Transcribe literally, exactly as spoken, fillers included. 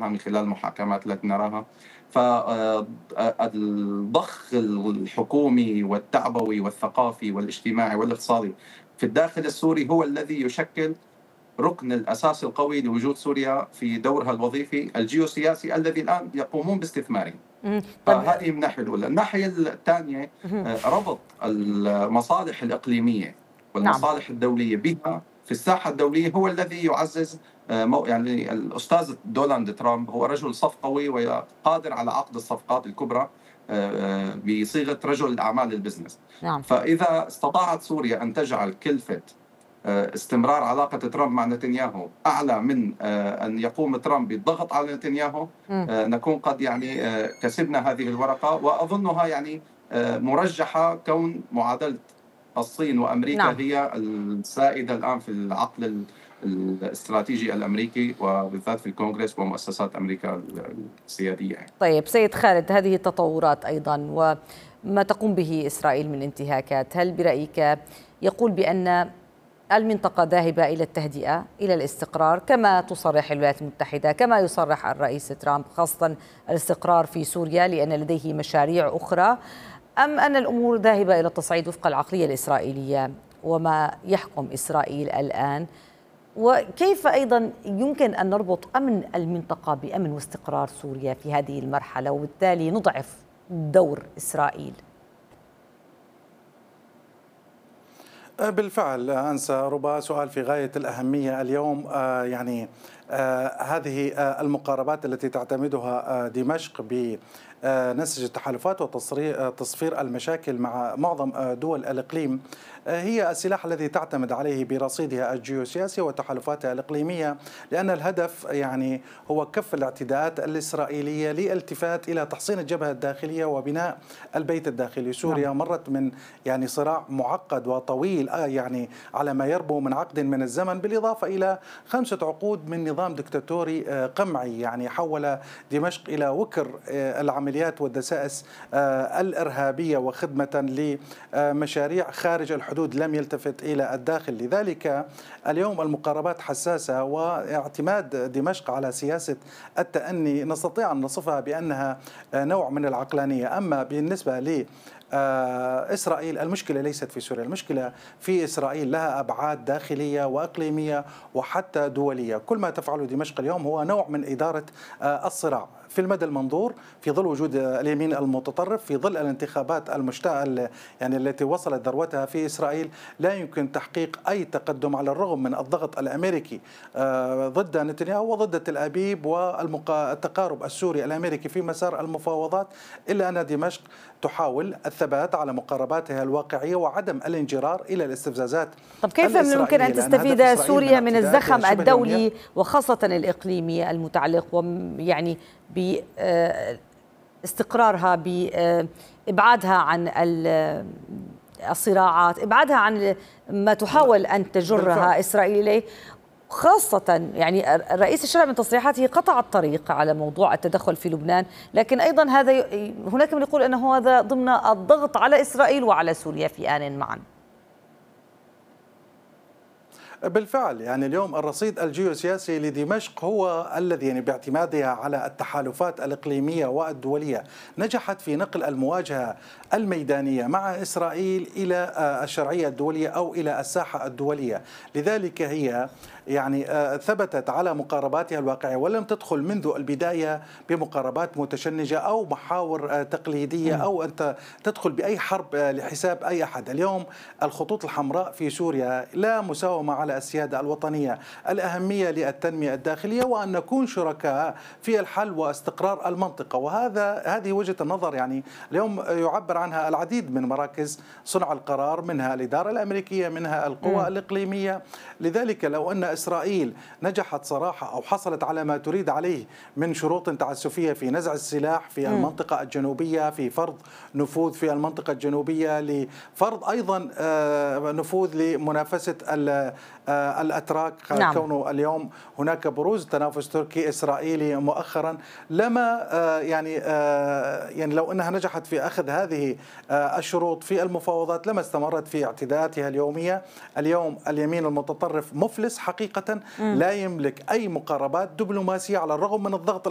إلغائها من خلال المحاكمات التي نراها. فالضخ الحكومي والتعبوي والثقافي والاجتماعي والاقتصادي في الداخل السوري هو الذي يشكل ركن الأساس القوي لوجود سوريا في دورها الوظيفي الجيوسياسي الذي الآن يقومون باستثماره. فهذه من الناحية الأولى. الناحية الثانية ربط المصالح الإقليمية والمصالح الدولية بها في الساحة الدولية هو الذي يعزز يعني الأستاذ دونالد ترامب هو رجل صفقوي وقادر على عقد الصفقات الكبرى بصيغة رجل أعمال البزنس. نعم. فإذا استطاعت سوريا أن تجعل كلفة استمرار علاقة ترامب مع نتنياهو أعلى من أن يقوم ترامب بالضغط على نتنياهو نكون قد يعني كسبنا هذه الورقة. وأظنها يعني مرجحة كون معادلة الصين وأمريكا نعم. هي السائدة الآن في العقل الاستراتيجي الأمريكي وبالذات في الكونغرس ومؤسسات أمريكا السيادية. طيب سيد خالد، هذه التطورات أيضا وما تقوم به إسرائيل من انتهاكات، هل برأيك يقول بأن المنطقة ذاهبة إلى التهدئة إلى الاستقرار كما تصرح الولايات المتحدة، كما يصرح الرئيس ترامب، خاصة الاستقرار في سوريا لأن لديه مشاريع أخرى، أم أن الأمور ذاهبة إلى التصعيد وفق العقلية الإسرائيلية وما يحكم إسرائيل الآن؟ وكيف أيضا يمكن أن نربط أمن المنطقة بأمن واستقرار سوريا في هذه المرحلة وبالتالي نضعف دور إسرائيل؟ بالفعل أنسى ربا سؤال في غاية الأهمية اليوم. يعني هذه المقاربات التي تعتمدها دمشق بنسج التحالفات وتصفير المشاكل مع معظم دول الإقليم هي السلاح الذي تعتمد عليه برصيدها الجيوسياسي وتحالفاتها الإقليمية، لأن الهدف يعني هو كف الاعتداءات الإسرائيلية للالتفات إلى تحصين الجبهة الداخلية وبناء البيت الداخلي. سوريا مرت من يعني صراع معقد وطويل يعني على ما يربو من عقد من الزمن، بالإضافة إلى خمسة عقود من نظام دكتاتوري قمعي يعني حول دمشق إلى وكر العمليات والدسائس الإرهابية وخدمة لمشاريع خارج الحدود لم يلتفت إلى الداخل. لذلك اليوم المقاربات حساسة واعتماد دمشق على سياسة التأني نستطيع أن نصفها بأنها نوع من العقلانية. أما بالنسبة لي إسرائيل المشكلة ليست في سوريا، المشكلة في إسرائيل لها أبعاد داخلية وإقليمية وحتى دولية. كل ما تفعله دمشق اليوم هو نوع من إدارة الصراع في المدى المنظور في ظل وجود اليمين المتطرف، في ظل الانتخابات المشتعلة يعني التي وصلت ذروتها في إسرائيل. لا يمكن تحقيق أي تقدم على الرغم من الضغط الأمريكي ضد نتنياهو وضد تل أبيب والتقارب السوري الأمريكي في مسار المفاوضات، إلا أن دمشق تحاول الثبات على مقارباتها الواقعية وعدم الانجرار إلى الاستفزازات. طب كيف من الممكن أن تستفيد سوريا من الزخم الدولي وخاصة الإقليمي المتعلق ويعني باستقرارها، بإبعادها عن الصراعات، إبعادها عن ما تحاول أن تجرها إسرائيل إليه، خاصة يعني الرئيس الشرعي من تصريحاته قطع الطريق على موضوع التدخل في لبنان، لكن أيضا هذا هناك من يقول أنه هذا ضمن الضغط على إسرائيل وعلى سوريا في آن معا. بالفعل يعني اليوم الرصيد الجيوسياسي لدمشق هو الذي يعني باعتمادها على التحالفات الإقليمية والدولية نجحت في نقل المواجهة الميدانية مع إسرائيل إلى الشرعية الدولية أو إلى الساحة الدولية. لذلك هي يعني ثبتت على مقارباتها الواقعية ولم تدخل منذ البداية بمقاربات متشنجة أو محاور تقليدية أو أنت تدخل بأي حرب لحساب أي أحد. اليوم الخطوط الحمراء في سوريا لا مساومة على السيادة الوطنية، الأهمية للتنمية الداخلية وأن نكون شركاء في الحل واستقرار المنطقة. وهذا هذه وجهة النظر يعني اليوم يعبر عنها العديد من مراكز صنع القرار، منها الإدارة الأمريكية، منها القوى الإقليمية. لذلك لو أن إسرائيل نجحت صراحة أو حصلت على ما تريد عليه من شروط تعسفية في نزع السلاح في المنطقة الجنوبية، في فرض نفوذ في المنطقة الجنوبية، لفرض أيضا نفوذ لمنافسة الأتراك، نعم. كونه اليوم هناك بروز تنافس تركي إسرائيلي مؤخرا، لما يعني يعني لو أنها نجحت في أخذ هذه الشروط في المفاوضات لما استمرت في اعتداءاتها اليومية. اليوم اليمين المتطرف مفلس حقيقة، لا يملك أي مقاربات دبلوماسية على الرغم من الضغط